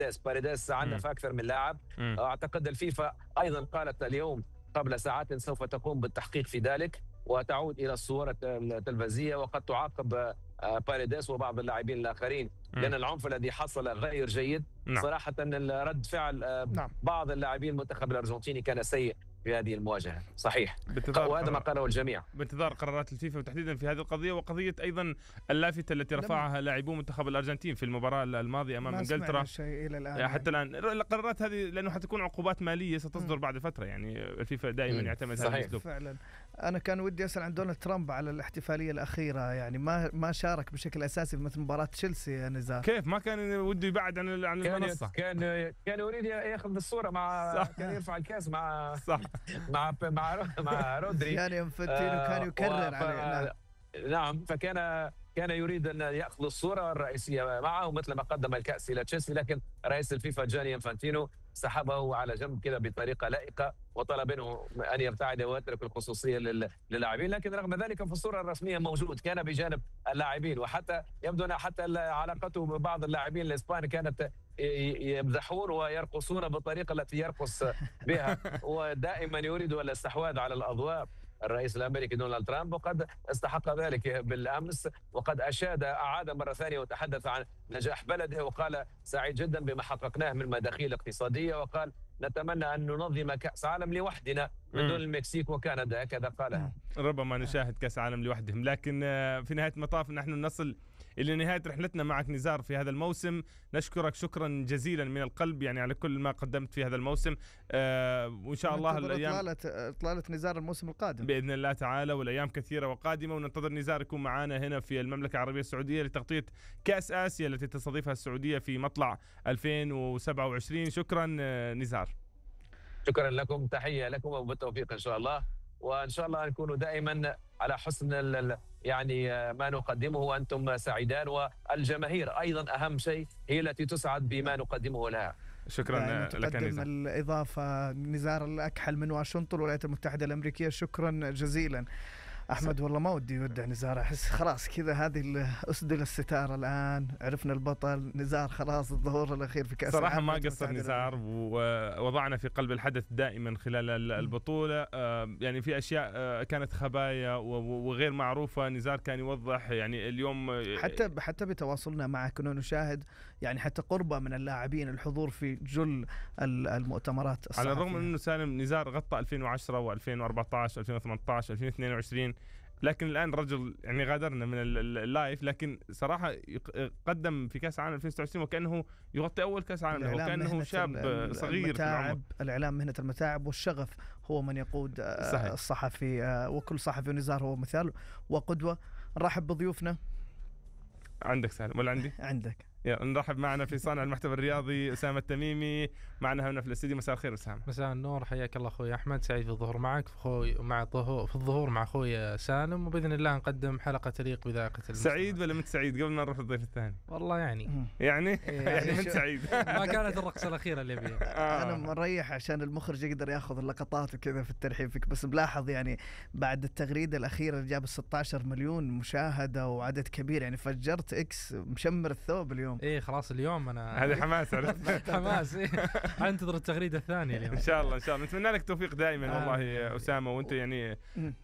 باريديس عندنا إمم. في أكثر من لاعب. إمم. أعتقد الفيفا أيضا قالت اليوم قبل ساعات سوف تقوم بالتحقيق في ذلك وتعود إلى الصور التلفزيونية، وقد تعاقب باريديس وبعض اللاعبين الآخرين، لأن إمم. العنف الذي حصل غير جيد. نعم. صراحة رد فعل نعم. بعض اللاعبين المنتخب الأرجنتيني كان سيء في هذه المواجهة. صحيح، وهذا ما قاله الجميع. بانتظار قرارات الفيفا وتحديدا في هذه القضية، وقضية أيضا اللافتة التي رفعها لاعبو منتخب الأرجنتين في المباراة الماضية أمام إنجلترا. حتى الآن القرارات هذه لأنه حتكون عقوبات مالية ستصدر بعد فترة، يعني الفيفا دائما يعتمد هذا الأسلوب. فعلا أنا كان ودي أسأل عن دونالد ترامب على الاحتفالية الأخيرة، يعني ما شارك بشكل أساسي في مثل مباراة تشيلسي يا نزار. كيف ما كان وده يبعد عن المنصة؟ كان يريد ياخذ الصورة مع كان يرفع الكاس مع صح مع رودري. يعني انفانتينو كان يكرر عليه. نعم، كان يريد أن يأخذ الصورة الرئيسية معه مثل ما قدم الكأس إلى تشيلسي، لكن رئيس الفيفا جاني انفانتينو سحبه على جنب كذا بطريقة لائقة وطلب منه أن يبتعد ويترك الخصوصية للاعبين، لكن رغم ذلك في الصورة الرسمية موجود، كان بجانب اللاعبين. وحتى يبدو أن حتى علاقته ببعض اللاعبين الإسبان كانت يمزحون ويرقصون بالطريقة التي يرقص بها، ودائما يريد الاستحواذ على الأضواء الرئيس الامريكي دونالد ترامب، وقد استحق ذلك بالامس، وقد اعاد مره ثانيه وتحدث عن نجاح بلده، وقال سعيد جدا بما حققناه من مداخيل اقتصاديه، وقال نتمنى ان ننظم كاس عالم لوحدنا من دون المكسيك وكندا، هكذا قالها. ربما نشاهد كاس عالم لوحدهم، لكن في نهايه المطاف نحن نصل إلى نهاية رحلتنا معك نزار في هذا الموسم. نشكرك شكرا جزيلا من القلب يعني على كل ما قدمت في هذا الموسم، وإن شاء الله الأيام إطلالة نزار الموسم القادم بإذن الله تعالى، والأيام كثيرة وقادمة، وننتظر نزار يكون معنا هنا في المملكة العربية السعودية لتغطية كأس آسيا التي تستضيفها السعودية في مطلع 2027. شكرا نزار. شكرا لكم، تحية لكم وبالتوفيق إن شاء الله، وإن شاء الله نكون دائما على حسن يعني ما نقدمه وأنتم سعيدان، والجماهير أيضا أهم شيء هي التي تسعد بما نقدمه لها. شكرا لك نزار. الإضافة نزار الأكحل من واشنطن الولايات المتحدة الأمريكية، شكرا جزيلا. أحمد والله ما ودي يودع نزار، أحس خلاص كذا هذه أسدل الستارة الآن، عرفنا البطل نزار خلاص، الظهور الأخير في كأس صراحة ما قصر نزار، ووضعنا في قلب الحدث دائما خلال البطولة. يعني في أشياء كانت خبايا وغير معروفة نزار كان يوضح، يعني اليوم حتى بتواصلنا معه كنا نشاهد يعني حتى قربة من اللاعبين الحضور في جل المؤتمرات الصحفية. على الرغم من أنه سالم نزار غطى 2010 و2014 2018 2022، لكن الآن رجل يعني غادرنا من اللايف، لكن صراحة قدم في كأس عالم 2026 وكأنه يغطي أول كأس عالم له، وكأنه شاب صغير في العمر. الإعلام مهنة المتاعب، والشغف هو من يقود الصحفي، وكل صحفي، ونزار هو مثال وقدوة. نرحب بضيوفنا. عندك سالم ولا عندي؟ عندك. نرحب معنا في صانع المحتوى الرياضي أسامة التميمي، معنا هنا في الاستديو. مساء الخير أسامة. مساء النور، حياك الله أخوي أحمد، سعيد في الظهور معك في الظهور مع أخوي سالم، وبإذن الله نقدم حلقة تليق بذائقة المستمع. سعيد ولا من سعيد قبل ما نروح للضيف الثاني؟ والله يعني من سعيد. ما كانت الرقصة الأخيرة اللي بيها. أنا مريح عشان المخرج يقدر يأخذ اللقطات وكذا في الترحيب فيك، بس ملاحظ يعني بعد التغريدة الأخيرة اللي جاب 16 مليون مشاهدة وعدد كبير، يعني فجرت إكس مشمر الثوب اليوم. إيه خلاص اليوم أنا هذه حماس حماس. أنتظر التغريدة الثانية اليوم إن شاء الله نتمنى لك توفيق دائما والله أسامة، وأنت يعني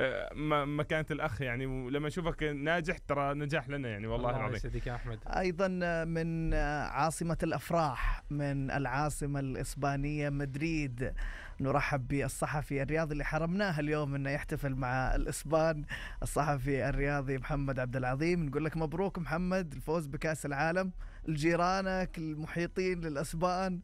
مكانة الأخ يعني، ولما نشوفك ناجح ترى نجاح لنا يعني والله العظيم. يسعدك يا أحمد. أيضا من عاصمة الأفراح، من العاصمة الإسبانية مدريد، نرحب بالصحفي الرياضي اللي حرمناه اليوم انه يحتفل مع الإسبان، الصحفي الرياضي محمد عبد العظيم. نقول لك مبروك محمد الفوز بكأس العالم، لجيرانك المحيطين للأسبان.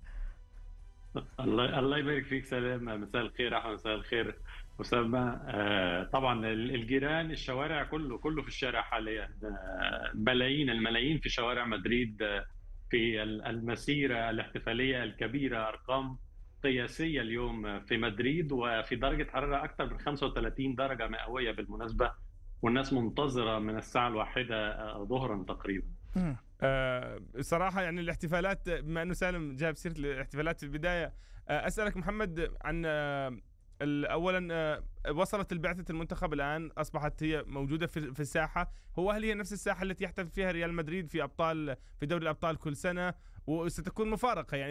الله يبارك فيك سلام. مساء الخير احمد، مساء الخير أسامة. طبعا الجيران، الشوارع كله في الشارع حاليا، الملايين في شوارع مدريد في المسيرة الاحتفالية الكبيرة، أرقام قياسية اليوم في مدريد، وفي درجة حرارة أكثر من 35 درجة مئوية بالمناسبة، والناس منتظرة من الساعة 1 ظهرا تقريبا. صراحة يعني الاحتفالات، بما أنه سالم جاب سيرة الاحتفالات في البداية، أسألك محمد عن أولا وصلت البعثة المنتخب الآن، أصبحت هي موجودة في الساحة، هل هي نفس الساحة التي يحتفل فيها ريال مدريد في دوري الأبطال كل سنة، وستكون مفارقة يعني